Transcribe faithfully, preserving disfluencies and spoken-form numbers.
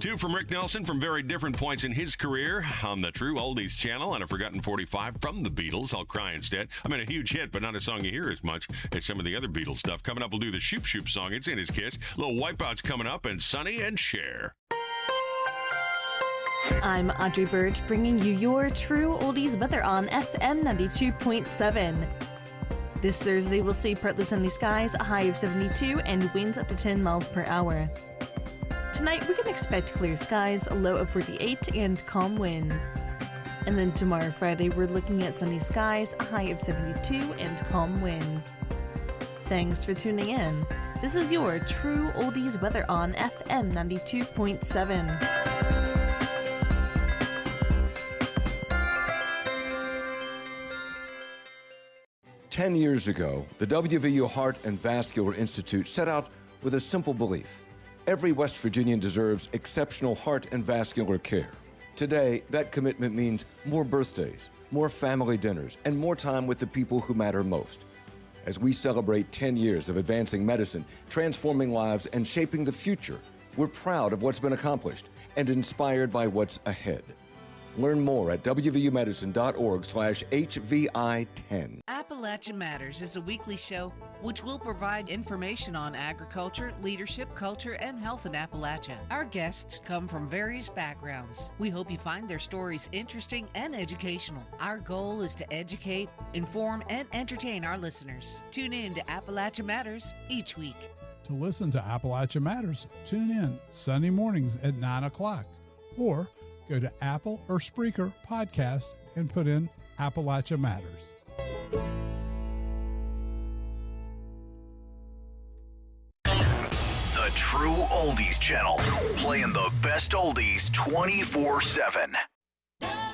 Two from Rick Nelson from very different points in his career on the True Oldies channel, and a forgotten forty-five from the Beatles, I'll Cry Instead. I mean, a huge hit, but not a song you hear as much as some of the other Beatles stuff. Coming up, we'll do the Shoop Shoop song. It's in his Kiss. Little Wipeouts coming up, and Sonny and Cher. I'm Audrey Bird, bringing you your True Oldies weather on F M ninety-two point seven. This Thursday, we'll see partly sunny skies, a high of seventy-two, and winds up to ten miles per hour. Tonight, we can expect clear skies, a low of forty-eight, and calm wind. And then tomorrow, Friday, we're looking at sunny skies, a high of seventy-two, and calm wind. Thanks for tuning in. This is your True Oldies weather on F M ninety-two point seven. Ten years ago, the W V U Heart and Vascular Institute set out with a simple belief. Every West Virginian deserves exceptional heart and vascular care. Today, that commitment means more birthdays, more family dinners, and more time with the people who matter most. As we celebrate ten years of advancing medicine, transforming lives, and shaping the future, we're proud of what's been accomplished and inspired by what's ahead. Learn more at w v u medicine dot org slash H V I ten. Appalachia Matters is a weekly show which will provide information on agriculture, leadership, culture, and health in Appalachia. Our guests come from various backgrounds. We hope you find their stories interesting and educational. Our goal is to educate, inform, and entertain our listeners. Tune in to Appalachia Matters each week. To listen to Appalachia Matters, tune in Sunday mornings at nine o'clock or go to Apple or Spreaker Podcast and put in Appalachia Matters. The True Oldies Channel, playing the best oldies twenty-four seven.